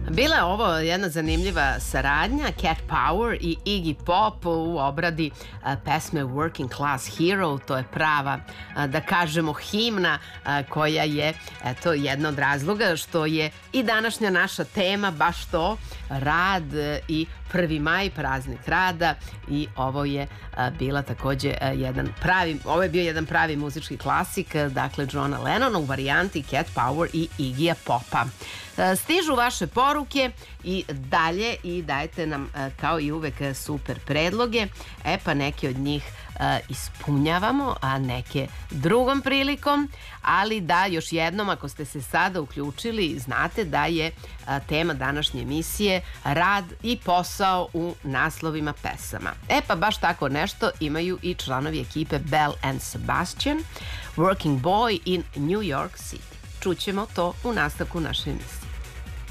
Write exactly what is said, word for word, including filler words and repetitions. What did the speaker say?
Bila je ovo jedna zanimljiva saradnja, Cat Power i Iggy Pop u obradi a, pesme Working Class Hero. To je prava, a, da kažemo, himna a, koja je, eto, jedna od razloga što je i današnja naša tema baš to, rad i prvi maj, praznik rada, i ovo je a, bila takođe a, jedan pravi, ovo je bio jedan pravi muzički klasik, a, dakle Johna Lennona u varijanti Cat Power i Iggyja Popa. A, stižu vaše poruke i dalje i dajte nam a, kao i uvek super predloge, e pa neke od njih a, ispunjavamo, a neke drugom prilikom, ali da još jednom, ako ste se sada uključili, znate da je a, tema današnje emisije rad i posao u naslovima pesama. E pa baš tako nešto imaju i članovi ekipe Belle and Sebastian, Working Boy in New York City. Čućemo to u nastavku naše emisije.